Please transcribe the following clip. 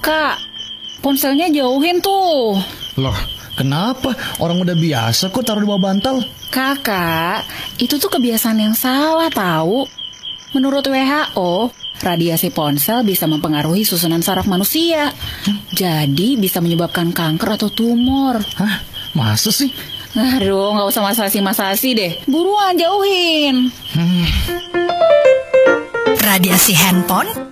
Kak, ponselnya jauhin tuh. Loh, kenapa? Orang udah biasa kok taruh di bawah bantal. Kakak, itu tuh kebiasaan yang salah tahu. Menurut WHO, radiasi ponsel bisa mempengaruhi susunan saraf manusia. Jadi bisa menyebabkan kanker atau tumor. Hah? Masa sih? Aduh, nggak usah masasi-masasi deh. Buruan jauhin. Radiasi handphone